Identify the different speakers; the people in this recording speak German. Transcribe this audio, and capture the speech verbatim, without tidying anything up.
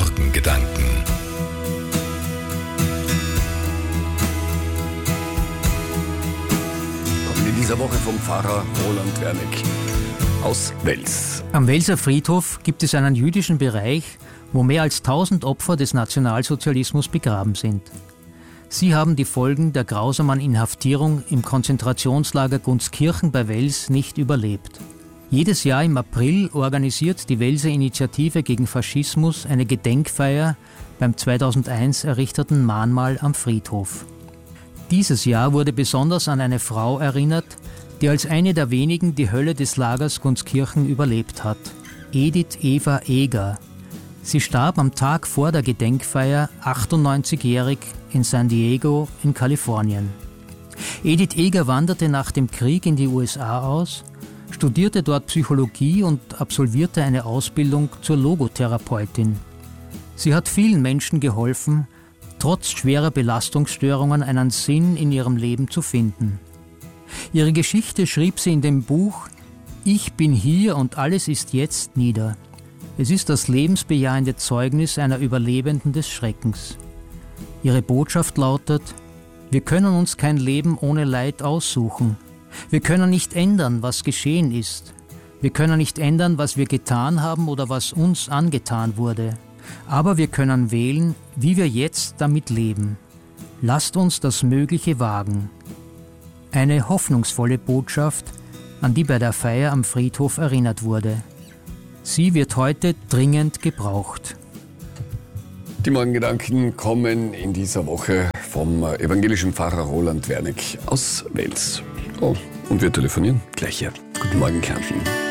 Speaker 1: Morgengedanken.
Speaker 2: Kommen in dieser Woche vom Pfarrer Roland Wernick aus Wels.
Speaker 3: Am Welser Friedhof gibt es einen jüdischen Bereich, wo mehr als tausend Opfer des Nationalsozialismus begraben sind. Sie haben die Folgen der grausamen Inhaftierung im Konzentrationslager Gunskirchen bei Wels nicht überlebt. Jedes Jahr im April organisiert die Welser Initiative gegen Faschismus eine Gedenkfeier beim zweitausendeins errichteten Mahnmal am Friedhof. Dieses Jahr wurde besonders an eine Frau erinnert, die als eine der wenigen die Hölle des Lagers Gunskirchen überlebt hat. Edith Eva Eger. Sie starb am Tag vor der Gedenkfeier achtundneunzigjährig in San Diego in Kalifornien. Edith Eger wanderte nach dem Krieg in die U S A aus, studierte dort Psychologie und absolvierte eine Ausbildung zur Logotherapeutin. Sie hat vielen Menschen geholfen, trotz schwerer Belastungsstörungen einen Sinn in ihrem Leben zu finden. Ihre Geschichte schrieb sie in dem Buch »Ich bin hier und alles ist jetzt« nieder. Es ist das lebensbejahende Zeugnis einer Überlebenden des Schreckens. Ihre Botschaft lautet: Wir können uns kein Leben ohne Leid aussuchen. Wir können nicht ändern, was geschehen ist. Wir können nicht ändern, was wir getan haben oder was uns angetan wurde. Aber wir können wählen, wie wir jetzt damit leben. Lasst uns das Mögliche wagen. Eine hoffnungsvolle Botschaft, an die bei der Feier am Friedhof erinnert wurde. Sie wird heute dringend gebraucht.
Speaker 2: Die Morgengedanken kommen in dieser Woche vom evangelischen Pfarrer Roland Wernick aus Wels. Oh, und wir telefonieren gleich hier. Guten Morgen, Kärnten.